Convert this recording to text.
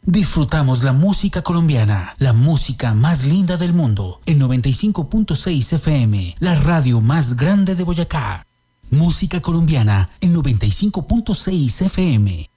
Disfrutamos la música colombiana, la música más linda del mundo, en 95.6 FM, la radio más grande de Boyacá. Música colombiana en 95.6 FM.